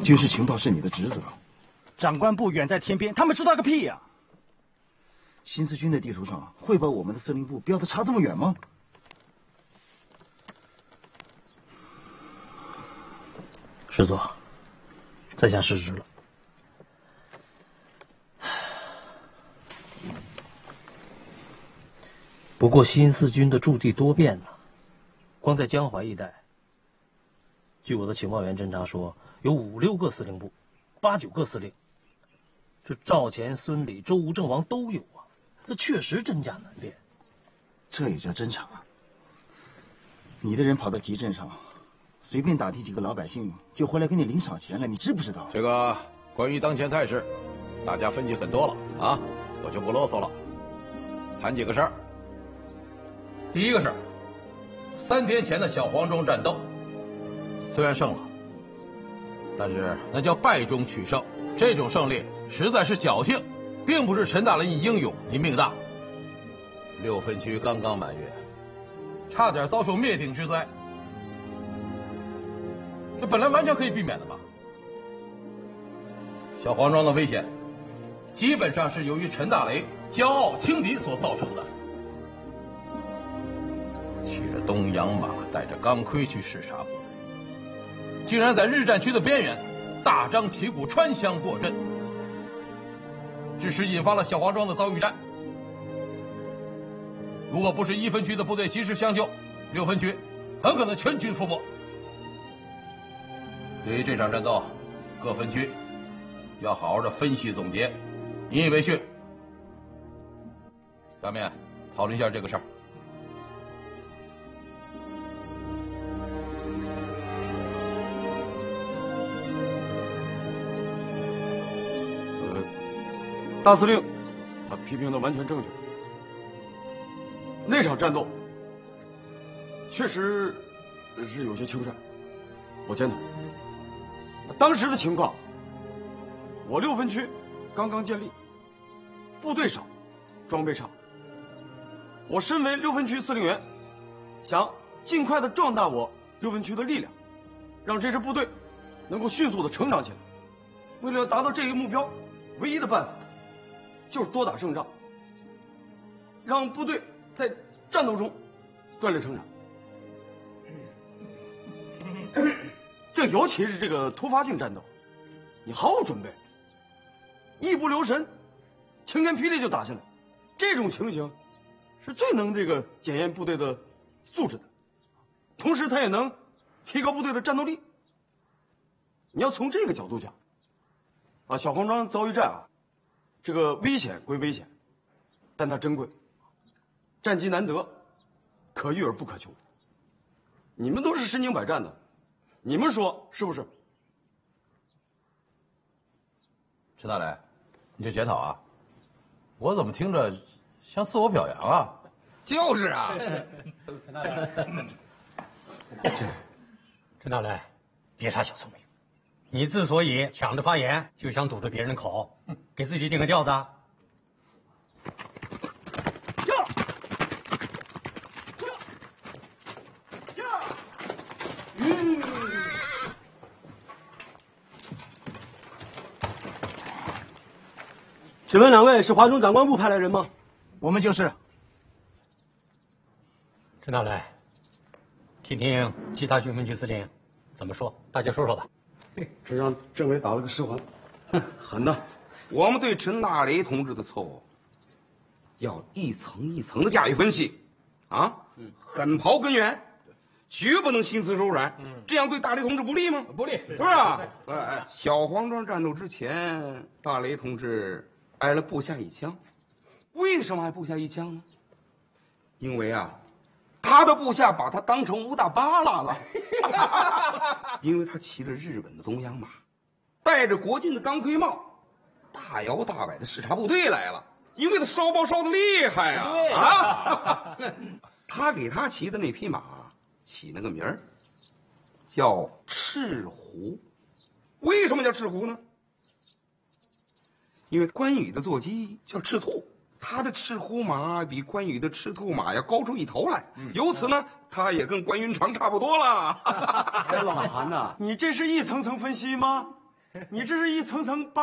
军事情报是你的职责。 长官部远在天边，他们知道个屁呀！ 新四军的地图上会把我们的司令部标的差这么远吗？ 师座，在下失职了。不过新四军的驻地多变呐，光在江淮一带，据我的情报员侦查说，有5、6个司令部，8、9个司令。这赵钱、孙李、周吴、郑王都有啊，这确实真假难辨。 这也叫侦察啊？你的人跑到集镇上，随便打听几个老百姓，就回来给你领赏钱了，你知不知道？ 这个关于当前态势，大家分析很多了啊，我就不啰嗦了，谈几个事儿。第一个事儿，3天前的小黄庄战斗，虽然胜了，但是那叫败中取胜，这种胜利实在是侥幸，并不是陈大人你英勇，你命大。6分区刚刚满月，差点遭受灭顶之灾，这本来完全可以避免的吧？小黄庄的危险，基本上是由于陈大雷骄傲轻敌所造成的。骑着东洋马，带着钢盔去视察部队，竟然在日战区的边缘大张旗鼓穿乡过镇，致使引发了小黄庄的遭遇战。如果不是1分区的部队及时相救，6分区很可能全军覆没。对于这场战斗，各分区要好好的分析总结，引以为训。下面讨论一下这个事儿。 大司令，他批评的完全正确。那场战斗确实是有些轻率，我检讨。当时的情况，我6分区刚刚建立，部队少，装备差。我身为6分区司令员，想尽快的壮大我6分区的力量，让这支部队能够迅速的成长起来。为了达到这一目标，唯一的办法就是多打胜仗，让部队在战斗中锻炼成长。这尤其是这个突发性战斗，你毫无准备，一不留神，晴天霹雳就打下来，这种情形是最能检验部队的素质的，同时它也能提高部队的战斗力。你要从这个角度讲，小黄庄遭遇战这个危险归危险，但它珍贵，战机难得，可遇而不可求。你们都是身经百战的，你们说是不是？ 陈大雷，你这检讨啊，我怎么听着像自我表扬啊？ 就是啊， 陈大雷，别耍小聪明。你之所以抢着发言，就想堵着别人的口，给自己定个调子啊。 请问两位是华中长官部派来人吗？ 我们就是。 陈大雷，听听其他军分区司令怎么说，大家说说吧。 这让政委打了个湿环，狠呐！ 我们对陈大雷同志的错误，要一层一层的加以分析，狠刨根源，绝不能心慈手软，这样对大雷同志不利吗？ 不利， 是不是啊？小黄庄战斗之前，大雷同志挨了部下一枪，为什么挨部下一枪呢？因为他的部下把他当成武大巴拉了，因为他骑着日本的东洋马，戴着国军的钢盔帽，大摇大摆的视察部队来了。因为他烧包烧的厉害他给他骑的那匹马起了个名儿，叫赤狐。为什么叫赤狐呢？因为关羽的坐骑叫赤兔。他的赤狐马比关羽的赤兔马要高出一头来，由此呢，他也跟关云长差不多了。 老韩呐，你这是一层层分析吗？ 你这是一层层